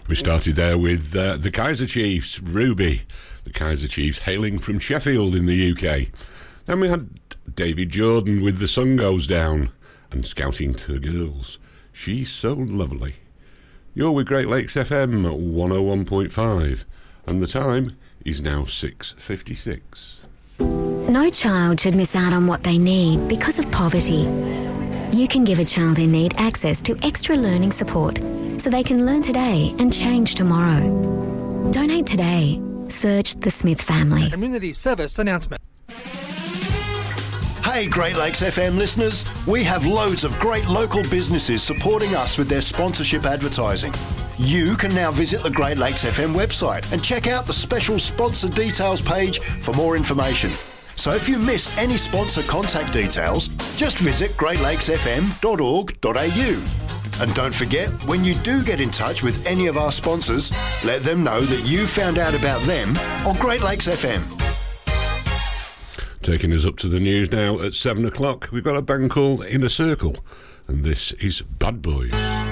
We started there with the Kaiser Chiefs, Ruby. The Kaiser Chiefs hailing from Sheffield in the UK. Then we had David Jordan with The Sun Goes Down and Scouting to Girls. She's So Lovely. You're with Great Lakes FM 101.5 and the time is now 6:56. No child should miss out on what they need because of poverty. You can give a child in need access to extra learning support so they can learn today and change tomorrow. Donate today. Search the Smith family. Community service announcement. Hey Great Lakes FM listeners, we have loads of great local businesses supporting us with their sponsorship advertising. You can now visit the Great Lakes FM website and check out the special sponsor details page for more information. So if you miss any sponsor contact details, just visit greatlakesfm.org.au. And don't forget, when you do get in touch with any of our sponsors, let them know that you found out about them on Great Lakes FM. Taking us up to the news now at 7 o'clock, we've got a band called Inner Circle, and this is Bad Boys.